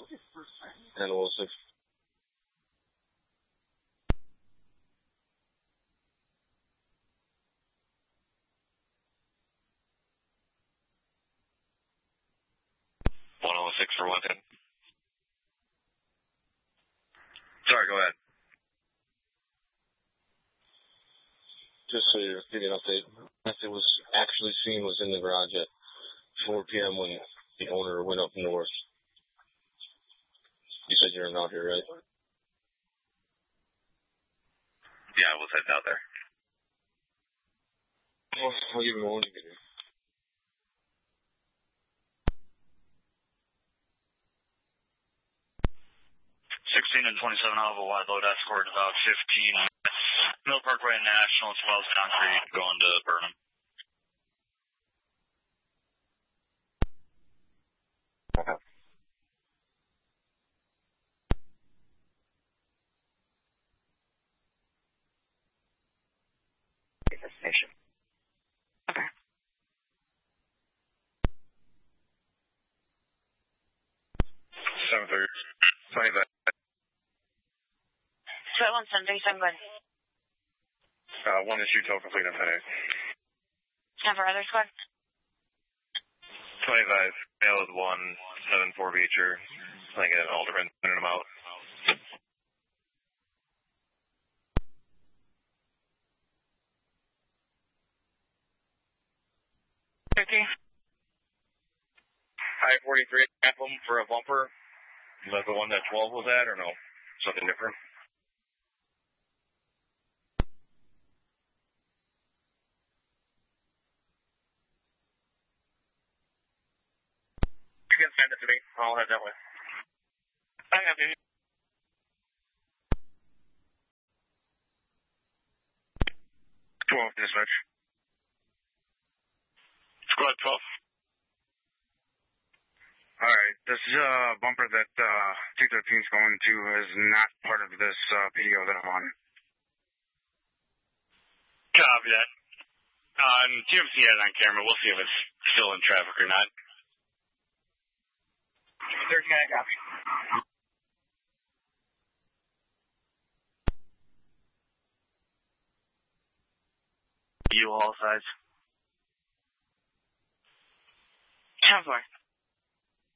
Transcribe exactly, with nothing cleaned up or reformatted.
ten oh six. one oh six for one ten. Sorry, go ahead. Just so you're getting an update, it was actually seen was in the garage at four p.m. when the owner went up north. You said you're not here, right? Yeah, I was heading out there. Well, I'll give him a warning to get here. sixteen and twenty-seven off a wide load escort about fifteen minutes. Mill Parkway National as well as Concrete going to Burnham. Okay. Station. Okay. seven thirty. twenty-five. Sweat one seventy, seven good. Uh, one issue, total complete on ten eight. Time for other squad? twenty-five. Mail with one, seven four Beecher. Playing at Alderman, sending them out. thirty. I forty-three, half them for a bumper. Is that the one that twelve was at, or no? Something different? You can send it to me. I'll head that way. I have you. twelve, dispatch. Squad twelve. Alright, this uh, bumper that uh, two thirteen is going to is not part of this uh, P D O that I'm on. Copy that. Uh, and T M C has it on camera. We'll see if it's still in traffic or not. thirty-nine, copy. You all sides. ten four.